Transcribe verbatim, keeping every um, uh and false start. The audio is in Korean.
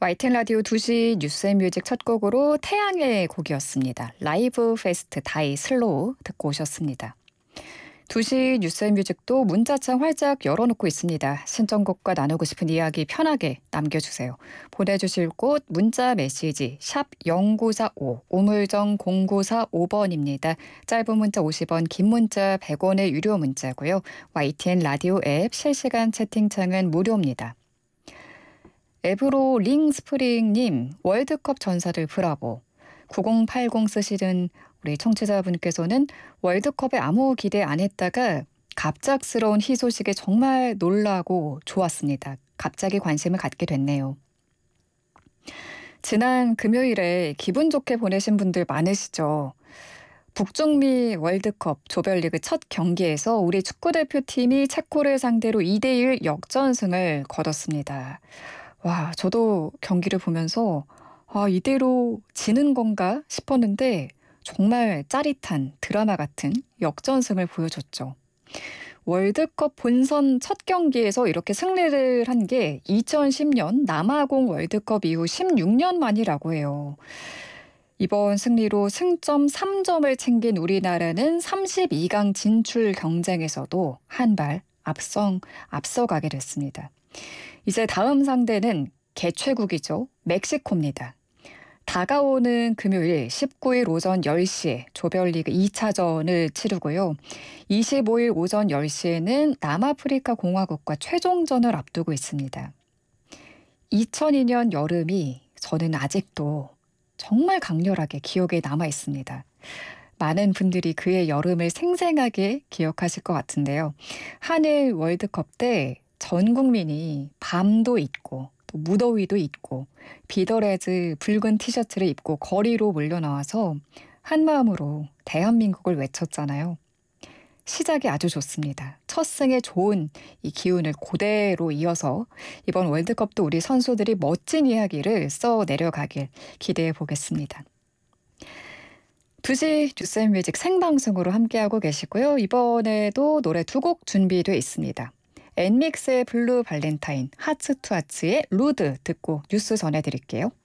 와이티엔 라디오 두 시 뉴스앤뮤직 첫 곡으로 태양의 곡이었습니다. 라이브 페스트 다이 슬로우 듣고 오셨습니다. 두 시 뉴스앤뮤직도 문자창 활짝 열어놓고 있습니다. 신청곡과 나누고 싶은 이야기 편하게 남겨주세요. 보내주실 곳 문자 메시지 샵 공구사오 우물정 공구사오 번입니다. 짧은 문자 오십 원, 긴 문자 백 원의 유료 문자고요. 와이티엔 라디오 앱 실시간 채팅창은 무료입니다. 앱으로 링스프링님 월드컵 전사들 브라보. 구공팔공 쓰시는 우리 청취자분께서는 월드컵에 아무 기대 안 했다가 갑작스러운 희소식에 정말 놀라고 좋았습니다. 갑자기 관심을 갖게 됐네요. 지난 금요일에 기분 좋게 보내신 분들 많으시죠? 북중미 월드컵 조별리그 첫 경기에서 우리 축구대표팀이 체코를 상대로 이 대 일 역전승을 거뒀습니다. 와, 저도 경기를 보면서 아, 이대로 지는 건가 싶었는데 정말 짜릿한 드라마 같은 역전승을 보여줬죠. 월드컵 본선 첫 경기에서 이렇게 승리를 한 게 이천십 년 남아공 월드컵 이후 십육 년 만이라고 해요. 이번 승리로 승점 삼 점을 챙긴 우리나라는 삼십이 강 진출 경쟁에서도 한 발 앞서, 앞서가게 됐습니다. 이제 다음 상대는 개최국이죠. 멕시코입니다. 다가오는 금요일 십구 일 오전 열 시에 조별리그 이 차전을 치르고요. 이십오 일 오전 열 시에는 남아프리카 공화국과 최종전을 앞두고 있습니다. 이천이 년 여름이 저는 아직도 정말 강렬하게 기억에 남아 있습니다. 많은 분들이 그의 여름을 생생하게 기억하실 것 같은데요. 한일 월드컵 때 전 국민이 밤도 있고 또 무더위도 있고 비더레즈 붉은 티셔츠를 입고 거리로 몰려 나와서 한마음으로 대한민국을 외쳤잖아요. 시작이 아주 좋습니다. 첫 승에 좋은 이 기운을 그대로 이어서 이번 월드컵도 우리 선수들이 멋진 이야기를 써 내려가길 기대해 보겠습니다. 두 시 뉴스앤뮤직 생방송으로 함께하고 계시고요. 이번에도 노래 두 곡 준비되어 있습니다. 엔믹스의 블루 발렌타인, 하츠 투 하츠의 루드 듣고 뉴스 전해드릴게요.